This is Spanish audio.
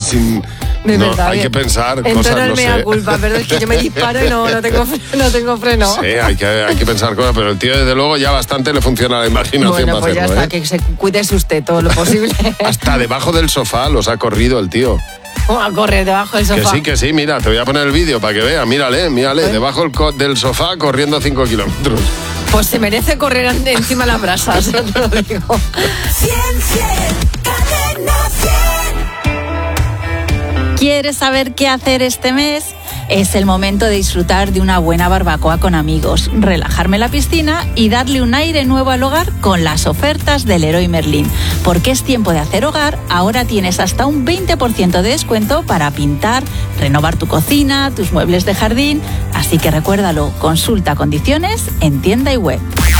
sin... De no, verdad, hay que pensar en cosas, tono no mea sé. culpa, pero es que yo me disparo y no tengo freno. Sí, hay que pensar cosas, pero el tío desde luego ya bastante le funciona la imaginación Bueno, para pues ya hacerlo, está, que se cuídese usted todo lo posible. Hasta debajo del sofá los ha corrido el tío. ¿Cómo a correr debajo del sofá? Que sí, mira, te voy a poner el vídeo para que veas, mírale, debajo del sofá corriendo 5 kilómetros. Pues se merece correr encima de las brasas, te lo digo. ¿Quieres saber qué hacer este mes? Es el momento de disfrutar de una buena barbacoa con amigos, relajarme en la piscina y darle un aire nuevo al hogar con las ofertas del Leroy Merlin. Porque es tiempo de hacer hogar, ahora tienes hasta un 20% de descuento para pintar, renovar tu cocina, tus muebles de jardín. Así que recuérdalo, consulta condiciones en tienda y web.